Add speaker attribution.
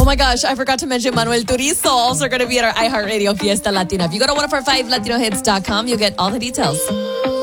Speaker 1: Oh my gosh, I forgot to mention Manuel Turizo also going to be at our iHeartRadio Fiesta Latina. If you go to one of our 5 LatinoHits.com, you'll get all the details.